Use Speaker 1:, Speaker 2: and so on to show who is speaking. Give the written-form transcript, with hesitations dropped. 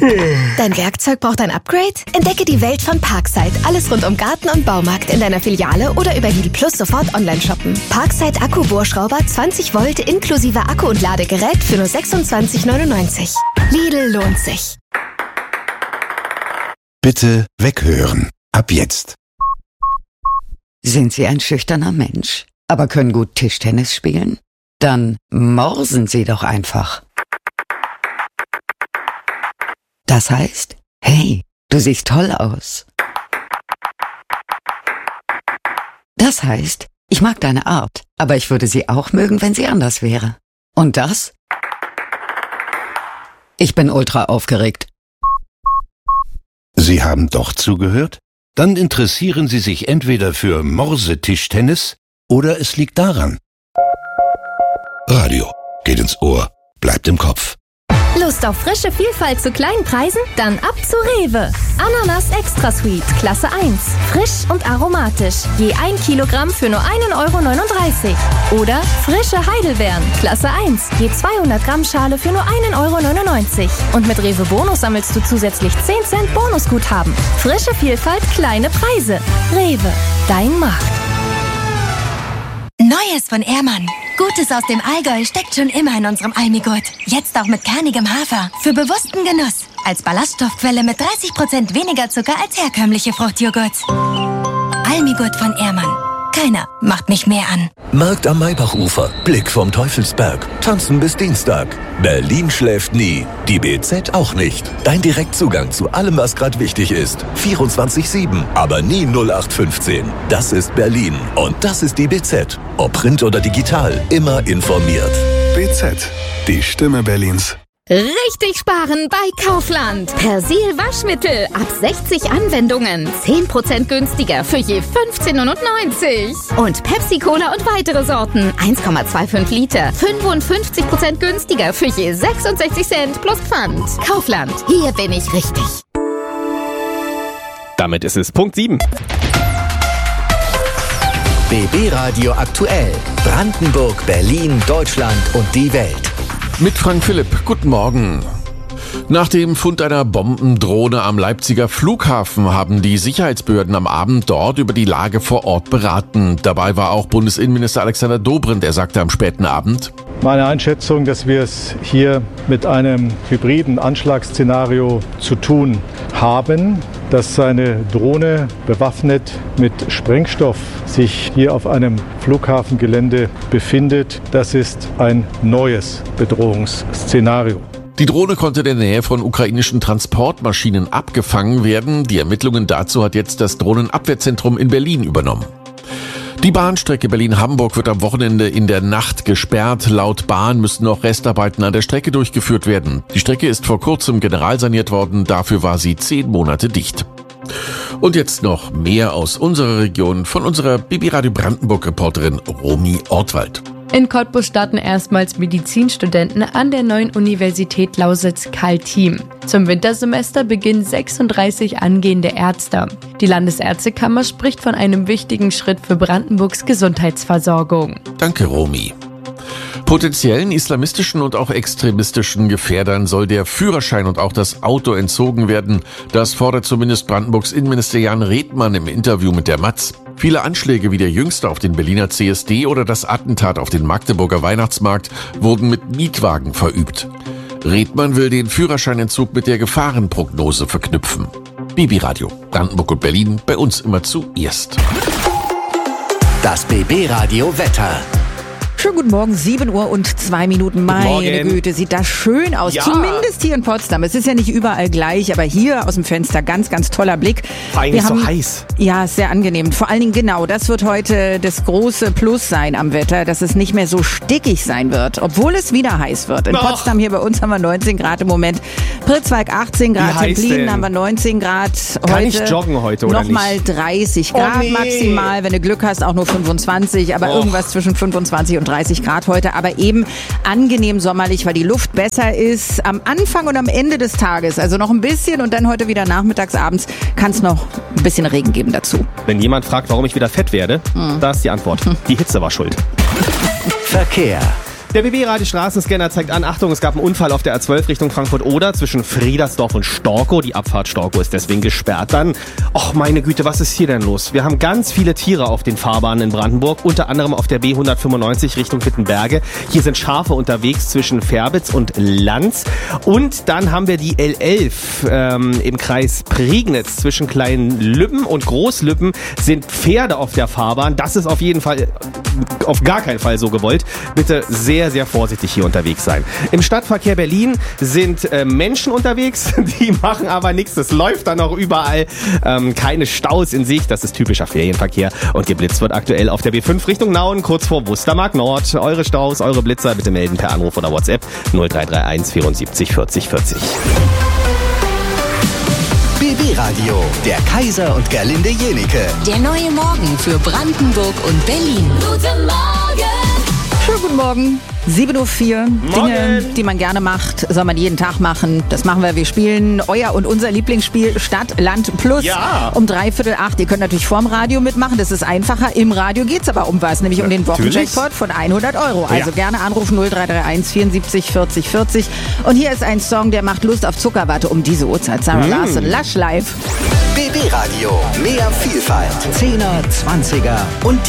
Speaker 1: Dein Werkzeug braucht ein Upgrade? Entdecke die Welt von Parkside. Alles rund um Garten und Baumarkt in deiner Filiale oder über Lidl Plus sofort online shoppen. Parkside Akku-Bohrschrauber 20 Volt inklusive Akku und Ladegerät für nur 26,99. Lidl lohnt sich.
Speaker 2: Bitte weghören. Ab jetzt.
Speaker 3: Sind Sie ein schüchterner Mensch, aber können gut Tischtennis spielen? Dann morsen Sie doch einfach. Das heißt, hey, du siehst toll aus. Das heißt, ich mag deine Art, aber ich würde sie auch mögen, wenn sie anders wäre. Und das? Ich bin ultra aufgeregt.
Speaker 2: Sie haben doch zugehört? Dann interessieren Sie sich entweder für Morsetischtennis oder es liegt daran. Radio geht ins Ohr, bleibt im Kopf.
Speaker 1: Lust auf frische Vielfalt zu kleinen Preisen? Dann ab zu Rewe. Ananas Extra Sweet, Klasse 1. Frisch und aromatisch. Je 1 Kilogramm für nur 1,39 €. Oder frische Heidelbeeren, Klasse 1. Je 200 Gramm Schale für nur 1,99 €. Und mit Rewe Bonus sammelst du zusätzlich 10 Cent Bonusguthaben. Frische Vielfalt, kleine Preise. Rewe, dein Markt.
Speaker 4: Neues von Ehrmann. Gutes aus dem Allgäu steckt schon immer in unserem Almigurt. Jetzt auch mit kernigem Hafer. Für bewussten Genuss. Als Ballaststoffquelle mit 30% weniger Zucker als herkömmliche Fruchtjoghurts. Almigurt von Ehrmann. Keiner macht mich mehr an.
Speaker 5: Markt am Maybachufer. Blick vom Teufelsberg. Tanzen bis Dienstag. Berlin schläft nie. Die BZ auch nicht. Dein Direktzugang zu allem, was gerade wichtig ist. 24/7. Aber nie 0815. Das ist Berlin. Und das ist die BZ. Ob Print oder digital. Immer informiert.
Speaker 6: BZ. Die Stimme Berlins.
Speaker 7: Richtig sparen bei Kaufland. Persil Waschmittel ab 60 Anwendungen. 10% günstiger für je 15,99 €. Und Pepsi Cola und weitere Sorten. 1,25 Liter. 55% günstiger für je 66 Cent plus Pfand. Kaufland. Hier bin ich richtig.
Speaker 8: Damit ist es Punkt 7.
Speaker 9: BB Radio aktuell. Brandenburg, Berlin, Deutschland und die Welt.
Speaker 10: Mit Frank Philipp. Guten Morgen. Nach dem Fund einer Bombendrohne am Leipziger Flughafen haben die Sicherheitsbehörden am Abend dort über die Lage vor Ort beraten. Dabei war auch Bundesinnenminister Alexander Dobrindt. Er sagte am späten Abend:
Speaker 11: Meine Einschätzung, dass wir es hier mit einem hybriden Anschlagsszenario zu tun haben, dass eine Drohne bewaffnet mit Sprengstoff sich hier auf einem Flughafengelände befindet. Das ist ein neues Bedrohungsszenario.
Speaker 10: Die Drohne konnte in der Nähe von ukrainischen Transportmaschinen abgefangen werden. Die Ermittlungen dazu hat jetzt das Drohnenabwehrzentrum in Berlin übernommen. Die Bahnstrecke Berlin-Hamburg wird am Wochenende in der Nacht gesperrt. Laut Bahn müssen noch Restarbeiten an der Strecke durchgeführt werden. Die Strecke ist vor kurzem generalsaniert worden. Dafür war sie 10 Monate dicht. Und jetzt noch mehr aus unserer Region von unserer BB Radio Brandenburg-Reporterin Romy Ortwald.
Speaker 12: In Cottbus starten erstmals Medizinstudenten an der neuen Universität Lausitz-Kaltim. Zum Wintersemester beginnen 36 angehende Ärzte. Die Landesärztekammer spricht von einem wichtigen Schritt für Brandenburgs Gesundheitsversorgung.
Speaker 10: Danke, Romy. Potenziellen islamistischen und auch extremistischen Gefährdern soll der Führerschein und auch das Auto entzogen werden. Das fordert zumindest Brandenburgs Innenminister Jan Redmann im Interview mit der Matz. Viele Anschläge wie der jüngste auf den Berliner CSD oder das Attentat auf den Magdeburger Weihnachtsmarkt wurden mit Mietwagen verübt. Redmann will den Führerscheinentzug mit der Gefahrenprognose verknüpfen. BB Radio, Brandenburg und Berlin, bei uns immer zuerst.
Speaker 9: Das BB Radio Wetter.
Speaker 13: Schönen guten Morgen, 7:02 Meine Güte, sieht das schön aus. Ja. Zumindest hier in Potsdam. Es ist ja nicht überall gleich, aber hier aus dem Fenster ganz, ganz toller Blick.
Speaker 8: Eigentlich so heiß.
Speaker 13: Ja, ist sehr angenehm. Vor allen Dingen genau, das wird heute das große Plus sein am Wetter, dass es nicht mehr so stickig sein wird, obwohl es wieder heiß wird. In Potsdam hier bei uns haben wir 19 Grad im Moment. Pritzwalk 18 Grad, Templin haben wir 19 Grad.
Speaker 8: Kann ich joggen heute oder nicht?
Speaker 13: Nochmal 30 Grad maximal, wenn du Glück hast, auch nur 25, aber irgendwas zwischen 25 und 30 Grad heute, aber eben angenehm sommerlich, weil die Luft besser ist am Anfang und am Ende des Tages, also noch ein bisschen und dann heute wieder nachmittags, abends kann es noch ein bisschen Regen geben dazu.
Speaker 8: Wenn jemand fragt, warum ich wieder fett werde, da ist die Antwort. Die Hitze war schuld.
Speaker 9: Verkehr.
Speaker 8: Der BB-Radio-Straßenscanner zeigt an, Achtung, es gab einen Unfall auf der A12 Richtung Frankfurt-Oder zwischen Friedersdorf und Storkow. Die Abfahrt Storkow ist deswegen gesperrt. Dann, ach meine Güte, was ist hier denn los? Wir haben ganz viele Tiere auf den Fahrbahnen in Brandenburg, unter anderem auf der B195 Richtung Wittenberge. Hier sind Schafe unterwegs zwischen Färbitz und Lanz. Und dann haben wir die L11 im Kreis Prignitz. Zwischen Klein-Lübben und Groß-Lübben sind Pferde auf der Fahrbahn. Das ist auf jeden Fall, auf gar keinen Fall so gewollt. Bitte sehr, sehr vorsichtig hier unterwegs sein. Im Stadtverkehr Berlin sind Menschen unterwegs, die machen aber nichts. Es läuft dann auch überall. Keine Staus in Sicht, das ist typischer Ferienverkehr. Und geblitzt wird aktuell auf der B5 Richtung Nauen, kurz vor Wustermark Nord. Eure Staus, eure Blitzer bitte melden per Anruf oder WhatsApp 0331 74 40 40.
Speaker 9: BB Radio, der Kaiser und Gerlinde Jenike.
Speaker 4: Der neue Morgen für Brandenburg und Berlin. Guten Morgen!
Speaker 13: Schönen guten Morgen. 7.04 Uhr. Dinge, die man gerne macht, soll man jeden Tag machen. Das machen wir. Wir spielen euer und unser Lieblingsspiel Stadt, Land, Plus um 7:45. Ihr könnt natürlich vorm Radio mitmachen. Das ist einfacher. Im Radio geht's aber um was, nämlich um den Wochenjackpot von 100 €. Also gerne anrufen 0331 74 40 40. Und hier ist ein Song, der macht Lust auf Zuckerwatte um diese Uhrzeit. Sarah Larson, Lush Live.
Speaker 9: BB Radio, mehr Vielfalt. 10er, 20er und